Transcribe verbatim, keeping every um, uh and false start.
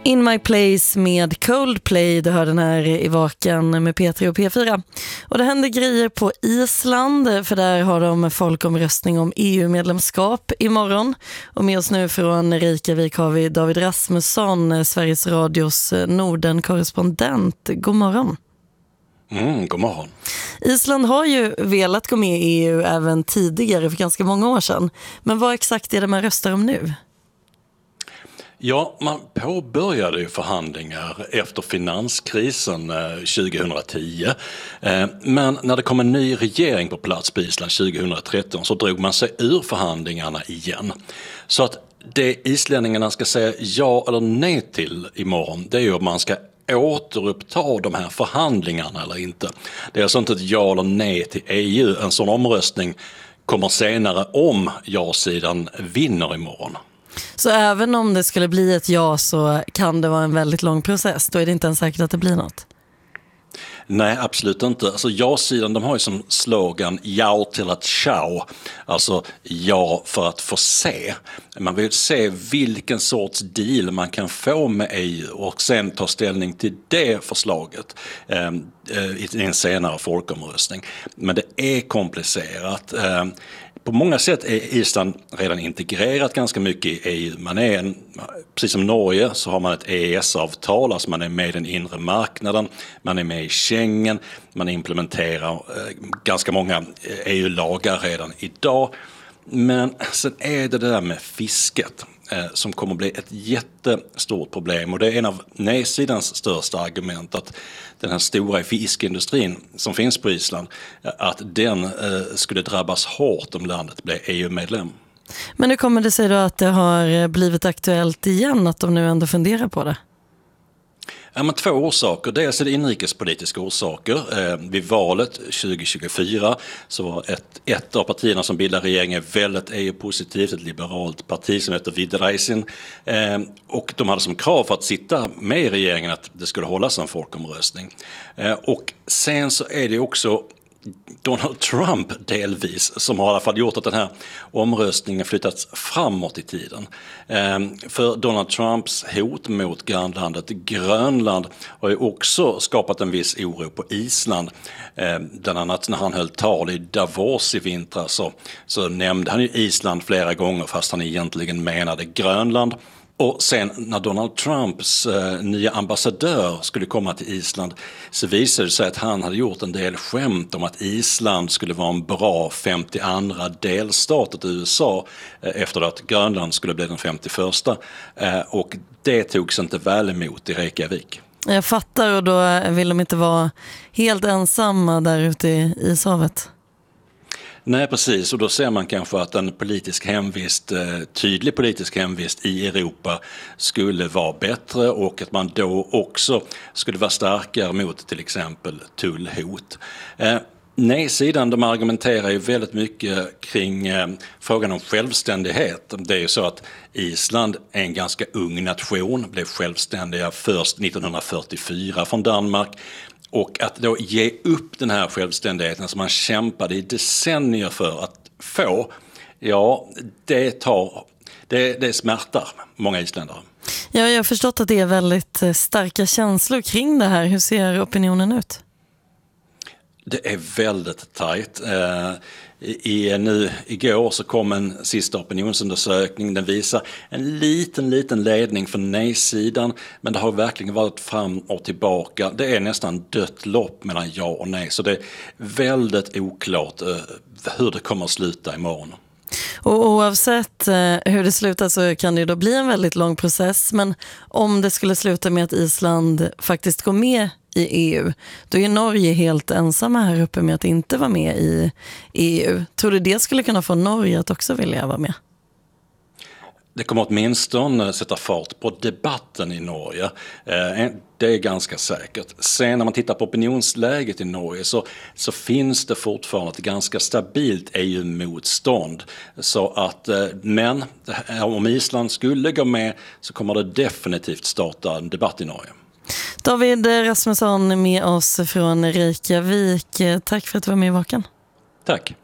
In My Place med Coldplay, du hör den här i Vaken med P tre och P fyra. Och det händer grejer på Island, för där har de folkomröstning om E U-medlemskap imorgon. Och med oss nu från Reykjavik har vi David Rasmusson, Sveriges Radios Norden-korrespondent. God morgon. Mm, god morgon. Island har ju velat gå med i E U även tidigare, för ganska många år sedan. Men vad exakt är det man röstar om nu? Ja, man påbörjade ju förhandlingar efter finanskrisen tjugohundratio. Men när det kom en ny regering på plats på Island tjugotretton så drog man sig ur förhandlingarna igen. Så att det islänningarna ska säga ja eller nej till imorgon, det är ju om man ska återuppta de här förhandlingarna eller inte. Det är alltså inte ett ja eller nej till E U. En sån omröstning kommer senare om ja-sidan vinner imorgon. Så även om det skulle bli ett ja så kan det vara en väldigt lång process. Då är det inte ens säkert att det blir något. Nej, absolut inte. Alltså ja-sidan, de har ju som slogan ja till att ciao. Alltså ja för att få se. Man vill se vilken sorts deal man kan få med E U och sen ta ställning till det förslaget eh, i en senare folkomröstning. Men det är komplicerat. Eh, På många sätt är Island redan integrerat ganska mycket i E U. Man är en, precis som Norge så har man ett E E S-avtal, alltså man är med i den inre marknaden, man är med i Schengen, man implementerar eh, ganska många E U-lagar redan idag. Men sen är det det där med fisket eh, som kommer bli ett jättestort problem, och det är en av nej-sidans största argument, att den här stora fiskindustrin som finns på Island, att den eh, skulle drabbas hårt om landet blev E U-medlem. Men hur kommer det sig då att det har blivit aktuellt igen, att de nu ändå funderar på det? Ja, men två orsaker. Dels är det inrikespolitiska orsaker. Eh, vid valet tjugohundratjugofyra så var ett, ett av partierna som bildar regeringen väldigt E U-positivt, ett liberalt parti som heter Viðreisnin. Eh, och de hade som krav för att sitta med i regeringen att det skulle hållas en folkomröstning. Eh, och sen så är det också Donald Trump delvis som har i alla fall gjort att den här omröstningen flyttats framåt i tiden. Ehm, för Donald Trumps hot mot grannlandet Grönland har ju också skapat en viss oro på Island. Ehm, bland annat när han höll tal i Davos i vintras så, så nämnde han ju Island flera gånger fast han egentligen menade Grönland. Och sen när Donald Trumps eh, nya ambassadör skulle komma till Island så visade det sig att han hade gjort en del skämt om att Island skulle vara en bra femtioandra delstat till U S A eh, efter att Grönland skulle bli den femtioförsta. Eh, och det togs inte väl emot i Reykjavik. Jag fattar, och då vill de inte vara helt ensamma där ute i ishavet. Nej, precis. Och då ser man kanske att en politisk hemvist, tydlig politisk hemvist i Europa skulle vara bättre, och att man då också skulle vara starkare mot till exempel tullhot. Eh, Nej-sidan, de argumenterar ju väldigt mycket kring eh, frågan om självständighet. Det är ju så att Island är en ganska ung nation, blev självständiga först nittonhundrafyrtiofyra från Danmark. Och att då ge upp den här självständigheten som man kämpade i decennier för att få, ja, det tar, det, det smärtar många isländare. Ja, jag har förstått att det är väldigt starka känslor kring det här. Hur ser opinionen ut? Det är väldigt tajt. Eh, i, nu, igår så kom en sista opinionsundersökning. Den visar en liten, liten ledning för nej-sidan. Men det har verkligen varit fram och tillbaka. Det är nästan dött lopp mellan ja och nej. Så det är väldigt oklart eh, hur det kommer att sluta imorgon. Och oavsett eh, hur det slutar så kan det då bli en väldigt lång process. Men om det skulle sluta med att Island faktiskt går med i E U, då är Norge helt ensamma här uppe med att inte vara med i E U. Tror du det skulle kunna få Norge att också vilja vara med? Det kommer åtminstone sätta fart på debatten i Norge. Det är ganska säkert. Sen när man tittar på opinionsläget i Norge så, så finns det fortfarande ett ganska stabilt E U-motstånd. Så att, men om Island skulle gå med så kommer det definitivt starta en debatt i Norge. David Rasmusson med oss från Reykjavik. Tack för att du var med i Vaken. Tack.